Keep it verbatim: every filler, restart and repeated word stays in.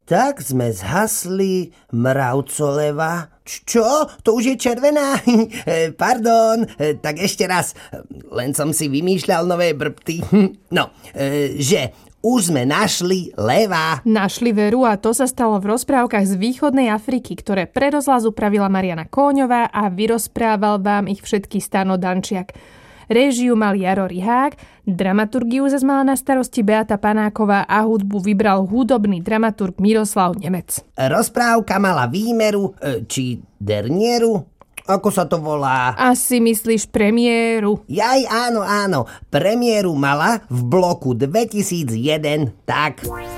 Tak sme zhasli mravcoleva. Čo? To už je červená? Pardon, tak ešte raz. Len som si vymýšľal nové brbty. No, že už sme našli leva. Našli veru a to sa stalo v rozprávkach z východnej Afriky, ktoré pre rozhlas upravila Mariana Kóňová a vyrozprával vám ich všetky Stano Dančiak. Réžiu mal Jaro Rihák, dramaturgiu zas mala na starosti Beata Panáková a hudbu vybral hudobný dramaturg Miroslav Nemec. Rozprávka mala výmeru, či dernieru, ako sa to volá? Asi myslíš premiéru. Jaj, áno, áno, premiéru mala v bloku dvetisícjeden, tak...